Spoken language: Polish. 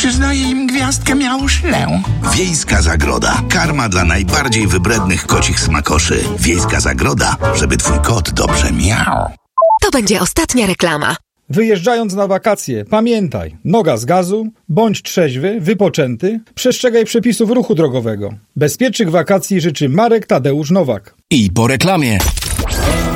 Przyznaję im gwiazdkę miauszlę. Wiejska Zagroda. Karma dla najbardziej wybrednych kocich smakoszy. Wiejska Zagroda, żeby twój kot dobrze miał. To będzie ostatnia reklama. Wyjeżdżając na wakacje, pamiętaj, noga z gazu, bądź trzeźwy, wypoczęty, przestrzegaj przepisów ruchu drogowego. Bezpiecznych wakacji życzy Marek Tadeusz Nowak. I po reklamie.